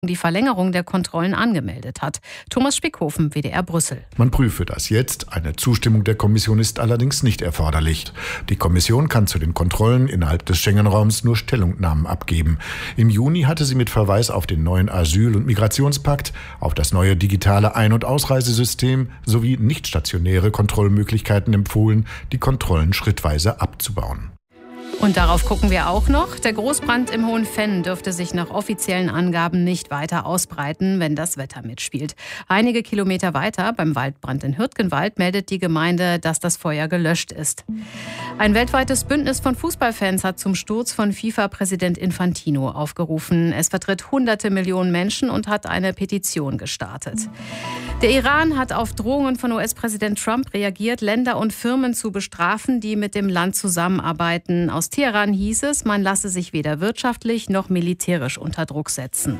die Verlängerung der Kontrollen angemeldet hat. Thomas Spickhofen, WDR Brüssel. Man prüfe das jetzt. Eine Zustimmung der Kommission ist allerdings nicht erforderlich. Die Kommission kann zu den Kontrollen innerhalb des Schengen-Raums nur Stellungnahmen abgeben. Im Juni hatte sie mit Verweis auf den neuen Asyl- und Migrationspakt, auf das neue digitale Ein- und Ausreisesystem sowie nicht stationäre Kontrollmöglichkeiten empfohlen, die Kontrollen schrittweise abzubauen. Und darauf gucken wir auch noch. Der Großbrand im Hohenfenn dürfte sich nach offiziellen Angaben nicht weiter ausbreiten, wenn das Wetter mitspielt. Einige Kilometer weiter, beim Waldbrand in Hürtgenwald, meldet die Gemeinde, dass das Feuer gelöscht ist. Ein weltweites Bündnis von Fußballfans hat zum Sturz von FIFA-Präsident Infantino aufgerufen. Es vertritt hunderte Millionen Menschen und hat eine Petition gestartet. Der Iran hat auf Drohungen von US-Präsident Trump reagiert, Länder und Firmen zu bestrafen, die mit dem Land zusammenarbeiten. Aus Teheran hieß es, man lasse sich weder wirtschaftlich noch militärisch unter Druck setzen.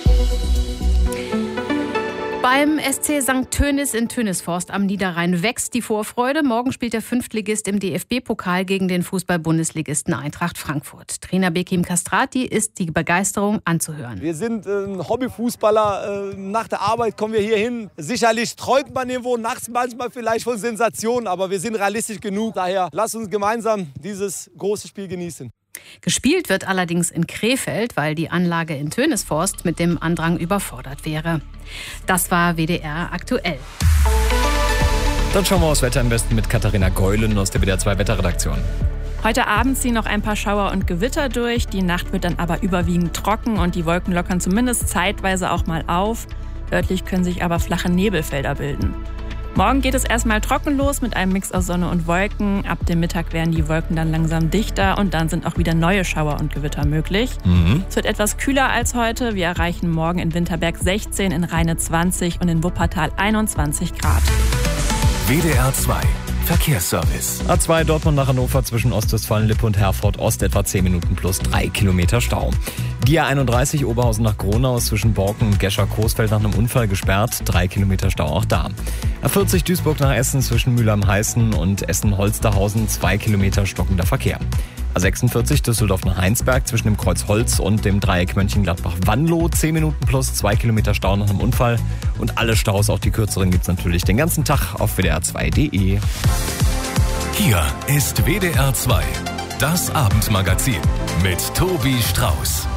Beim SC St. Tönis in Tönisvorst am Niederrhein wächst die Vorfreude. Morgen spielt der Fünftligist im DFB-Pokal gegen den Fußball-Bundesligisten Eintracht Frankfurt. Trainer Bekim Kastrati ist die Begeisterung anzuhören. Wir sind Hobbyfußballer. Nach der Arbeit kommen wir hier hin. Sicherlich träumt man irgendwo nachts manchmal vielleicht von Sensationen, aber wir sind realistisch genug. Daher lasst uns gemeinsam dieses große Spiel genießen. Gespielt wird allerdings in Krefeld, weil die Anlage in Tönisvorst mit dem Andrang überfordert wäre. Das war WDR aktuell. Dann schauen wir aufs Wetter am besten mit Katharina Geulen aus der WDR 2 Wetterredaktion. Heute Abend ziehen noch ein paar Schauer und Gewitter durch. Die Nacht wird dann aber überwiegend trocken und die Wolken lockern zumindest zeitweise auch mal auf. Örtlich können sich aber flache Nebelfelder bilden. Morgen geht es erstmal trocken los mit einem Mix aus Sonne und Wolken. Ab dem Mittag werden die Wolken dann langsam dichter und dann sind auch wieder neue Schauer und Gewitter möglich. Es wird etwas kühler als heute. Wir erreichen morgen in Winterberg 16, in Rheine 20 und in Wuppertal 21 Grad. WDR 2 Verkehrsservice. A2 Dortmund nach Hannover zwischen Ostwestfalen-Lippe und Herford-Ost etwa 10 Minuten plus 3 Kilometer Stau. Die A31 Oberhausen nach Gronau ist zwischen Borken und Gescher-Coesfeld nach einem Unfall gesperrt. 3 Kilometer Stau auch da. A40 Duisburg nach Essen zwischen Mülheim-Heißen und Essen-Holsterhausen 2 Kilometer stockender Verkehr. A46 Düsseldorf nach Heinsberg zwischen dem Kreuz Holz und dem Dreieck Mönchengladbach-Wanlo 10 Minuten plus 2 Kilometer Stau nach einem Unfall. Und alle Staus, auch die kürzeren, gibt's natürlich den ganzen Tag auf wdr2.de. Hier ist WDR 2, das Abendmagazin mit Tobi Strauß.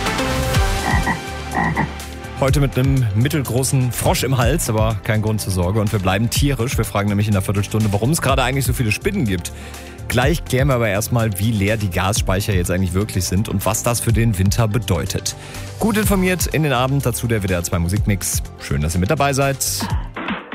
Heute mit einem mittelgroßen Frosch im Hals, aber kein Grund zur Sorge. Und wir bleiben tierisch. Wir fragen nämlich in einer Viertelstunde, warum es gerade eigentlich so viele Spinnen gibt. Gleich klären wir aber erstmal, wie leer die Gasspeicher jetzt eigentlich wirklich sind und was das für den Winter bedeutet. Gut informiert in den Abend, dazu der WDR 2 Musikmix. Schön, dass ihr mit dabei seid.